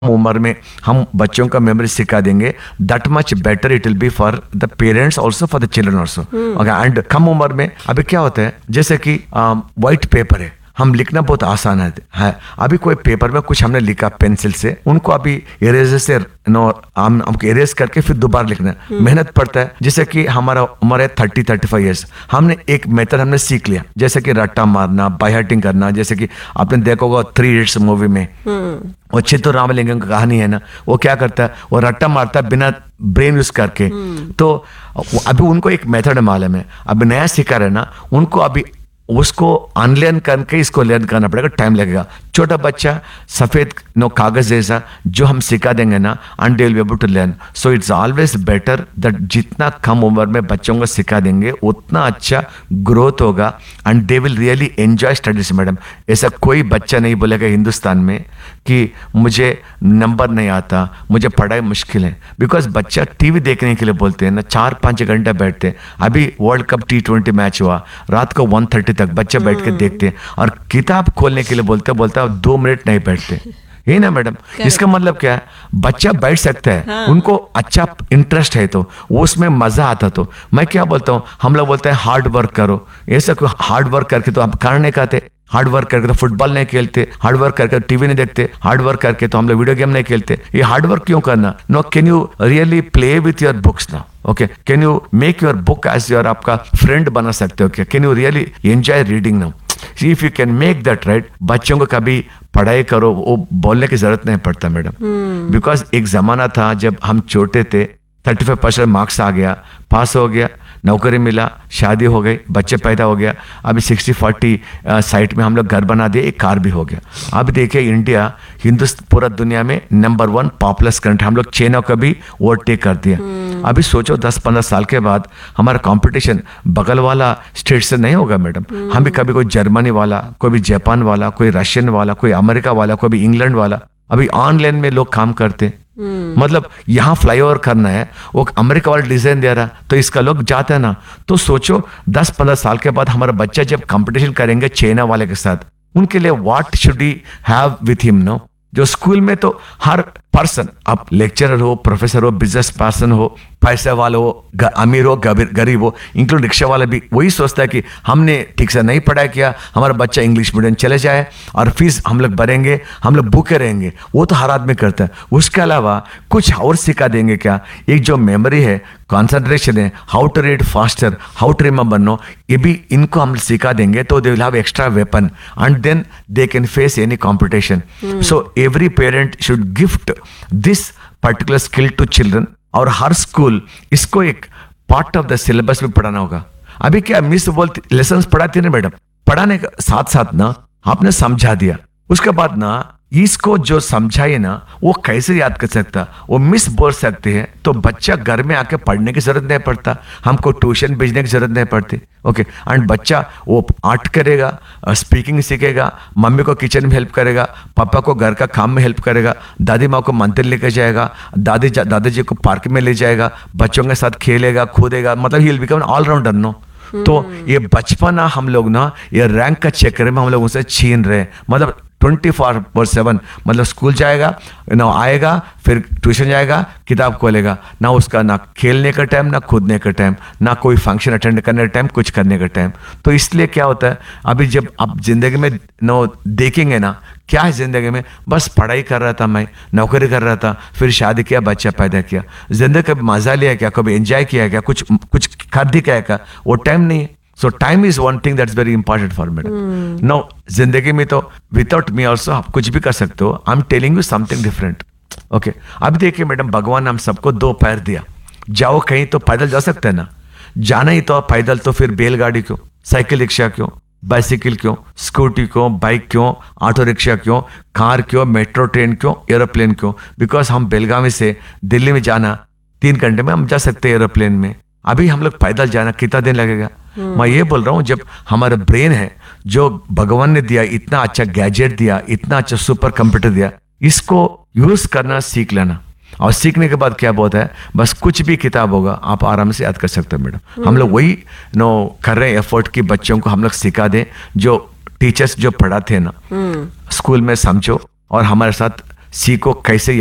उम्र में हम बच्चों का मेमोरी सिखा देंगे, that much better it will be for the parents also, for the children also. And come उम्र में अभी क्या होता है, जैसे कि व्हाइट पेपर है, हम लिखना बहुत आसान है। अभी कोई पेपर में कुछ हमने लिखा पेंसिल से, उनको अभी इरेजर से हमको इरेज करके फिर दोबारा लिखना है, मेहनत पड़ता है। जैसे कि हमारा उम्र है 30-35 ईयर्स, हमने एक मेथड हमने सीख लिया, जैसे कि रट्टा मारना, बाय हार्टिंग करना। जैसे कि आपने देखा होगा 3 इडियट्स मूवी में वो चित्तूर रामलिंगम की कहानी है ना, वो क्या करता है, वो रट्टा मारता है बिना ब्रेन यूज करके। तो अभी उनको एक मेथड मालूम है, अभी नया सिखा रहे ना उनको, अभी उसको अनलर्न करके इसको लर्न करना पड़ेगा, टाइम लगेगा। छोटा बच्चा सफेद कागज जैसा जो हम सिखा देंगे ना, and they will be able to learn. So it's always better that जितना कम उम्र में बच्चों को सिखा देंगे उतना अच्छा ग्रोथ होगा, and they will really enjoy studies. Madam, ऐसा कोई बच्चा नहीं बोलेगा हिंदुस्तान में कि मुझे नंबर नहीं आता, मुझे पढ़ाई मुश्किल है। बिकॉज बच्चा टीवी देखने के लिए बोलते हैं ना, 4-5 घंटे बैठते हैं। अभी वर्ल्ड कप T20 मैच हुआ, रात को 1:30 तक बच्चे बैठ के देखते हैं, और किताब खोलने के लिए बोलता 2 मिनट नहीं बैठते। ये ना मैडम, इसका मतलब क्या है, बच्चा बैठ सकता है, हाँ। उनको अच्छा इंटरेस्ट है तो वो उसमें मजा आता। तो मैं क्या बोलता हूँ, हम लोग बोलते हैं हार्ड वर्क करो, ऐसा कोई हार्ड वर्क करके तो आप कारण नहीं कहते। हार्ड वर्क करके तो फुटबॉल नहीं खेलते, हार्ड वर्क करके तो टीवी नहीं देखते, हार्ड वर्क करके तो हम लोग वीडियो गेम नहीं खेलते। ये हार्ड वर्क क्यों करना? No, can you really play with your books ना? Okay, can you make your book as your आपका फ्रेंड बना सकते हो क्या? Can you really enjoy reading now? If you can make that right, बच्चों को कभी पढ़ाई करो वो बोलने की जरूरत नहीं पड़ता मैडम। बिकॉज एक जमाना था जब हम छोटे थे, 35% मार्क्स आ गया, पास हो गया, नौकरी मिला, शादी हो गई, बच्चे पैदा हो गया। अभी 60-40 साइट में हम लोग घर बना दिए, एक कार भी हो गया। अब देखिए इंडिया हिंदुस्तान पूरा दुनिया में नंबर 1 पॉपुलस कंट्री, हम लोग चाइना को भी ओवरटेक कर दिया। अभी सोचो 10-15 साल के बाद हमारा कंपटीशन बगल वाला स्टेट से नहीं होगा मैडम। हम भी कभी कोई जर्मनी वाला, कोई भी जापान वाला, कोई रशियन वाला, कोई अमेरिका वाला, कोई भी इंग्लैंड वाला, अभी ऑनलाइन में लोग काम करते। मतलब यहाँ फ्लाईओवर करना है, वो अमेरिका वाला डिजाइन दे रहा, तो इसका लोग जाता है ना। तो सोचो 10-15 साल के बाद हमारा बच्चा जब कंपटीशन करेंगे चाइना वाले के साथ, उनके लिए what should he have with him no? जो स्कूल में तो हर पर्सन, आप लेक्चरर हो, प्रोफेसर हो, बिजनेस पर्सन हो, पैसे वाला हो, अमीर हो, गरीब हो, इंक्लूड रिक्शा वाला भी वही सोचता है कि हमने ठीक से नहीं पढ़ाई किया, हमारा बच्चा इंग्लिश मीडियम चले जाए और फीस हम लोग भरेंगे, हम लोग भूखे रहेंगे। वो तो हर आदमी करता है। उसके अलावा कुछ और सिखा देंगे क्या? एक जो मेमोरी है, कॉन्सेंट्रेशन है, how to read faster, how to remember no, ये भी इनको हम सिखा देंगे तो they will have extra weapon and then they can face any competition. So every parent should gift this particular skill to children, और हर school इसको एक पार्ट ऑफ द सिलेबस में पढ़ाना होगा। अभी क्या मिस बोलती लेसन पढ़ाती है ना मैडम, पढ़ाने के साथ साथ ना आपने समझा दिया, उसके बाद ना इसको जो समझाए ना वो कैसे याद कर सकता, वो मिस बोल सकते हैं तो बच्चा घर में आके पढ़ने की जरूरत नहीं पड़ता, हमको ट्यूशन भेजने की जरूरत नहीं पड़ती। ओके, एंड बच्चा वो आर्ट करेगा, स्पीकिंग सीखेगा, मम्मी को किचन में हेल्प करेगा, पापा को घर का काम में हेल्प करेगा, दादी माँ को मंदिर लेकर जाएगा, दादाजी को पार्क में ले जाएगा, बच्चों के साथ खेलेगा, कूदेगा, मतलब he will become allrounder no. तो ये बचपना हम लोग ना ये रैंक का चक्कर में हम लोग उनसे छीन रहे हैं। मतलब 24/7 मतलब स्कूल जाएगा ना, आएगा, फिर ट्यूशन जाएगा, किताब खोलेगा, ना उसका ना खेलने का टाइम, ना कूदने का टाइम, ना कोई फंक्शन अटेंड करने का टाइम, कुछ करने का टाइम। तो इसलिए क्या होता है, अभी जब आप जिंदगी में नो देखेंगे ना क्या है जिंदगी में, बस पढ़ाई कर रहा था, मैं नौकरी कर रहा था, फिर शादी किया, बच्चा पैदा किया। जिंदगी कभी मजा लिया क्या, कभी एंजॉय किया क्या, कुछ कर दिया क्या? वो टाइम नहीं है। सो time is one thing that's very important for madam. No, जिंदगी में तो विदाउट मी ऑल्सो आप कुछ भी कर सकते हो। I am telling you something different. Okay, अब देखिए मैडम, भगवान हम सबको 2 पैर दिया, जाओ कहीं तो पैदल जा सकते हैं ना, जाना ही तो पैदल, तो फिर बैलगाड़ी क्यों, साइकिल रिक्शा क्यों, बाइसिकल क्यों, स्कूटी क्यों, बाइक क्यों, ऑटो रिक्शा क्यों, कार क्यों, मेट्रो ट्रेन क्यों, एरोप्लेन क्यों? बिकॉज हम बेलगावी से दिल्ली में जाना 3 घंटे में हम जा सकते हैं एरोप्लेन में। अभी हम लोग पैदल जाना कितना दिन लगेगा? मैं ये बोल रहा हूँ, जब हमारा ब्रेन है जो भगवान ने दिया, इतना अच्छा गैजेट दिया, इतना अच्छा सुपर कंप्यूटर दिया, इसको यूज करना सीख लेना। और सीखने के बाद क्या बोलता है, बस कुछ भी किताब होगा आप आराम से याद कर सकते हो मैडम। हम लोग वही कर रहे हैं एफर्ट कि बच्चों को हम लोग सिखा दें, जो टीचर्स जो पढ़ाते हैं ना स्कूल में, समझो और हमारे साथ सी को कैसे